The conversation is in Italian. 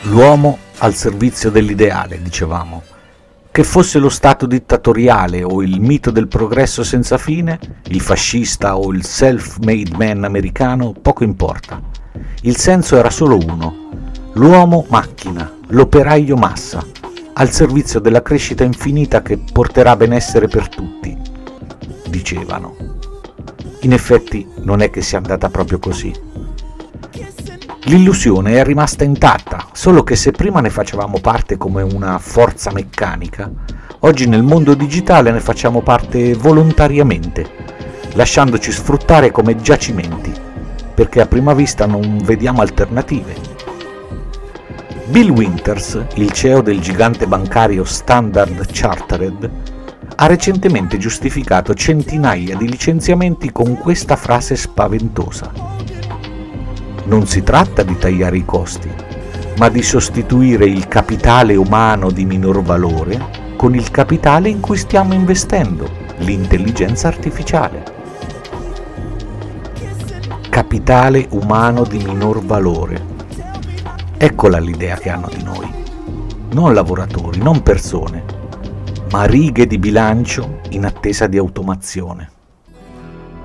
L'uomo al servizio dell'ideale, dicevamo. Che fosse lo stato dittatoriale o il mito del progresso senza fine, il fascista o il self-made man americano, poco importa. Il senso era solo uno: l'uomo macchina, l'operaio massa, al servizio della crescita infinita che porterà benessere per tutti, dicevano. In effetti non è che sia andata proprio così. L'illusione è rimasta intatta, solo che se prima ne facevamo parte come una forza meccanica, oggi nel mondo digitale ne facciamo parte volontariamente, lasciandoci sfruttare come giacimenti, perché a prima vista non vediamo alternative. Bill Winters, il CEO del gigante bancario Standard Chartered, ha recentemente giustificato centinaia di licenziamenti con questa frase spaventosa. Non si tratta di tagliare i costi, ma di sostituire il capitale umano di minor valore con il capitale in cui stiamo investendo, l'intelligenza artificiale. Capitale umano di minor valore. Eccola l'idea che hanno di noi. Non lavoratori, non persone, ma righe di bilancio in attesa di automazione.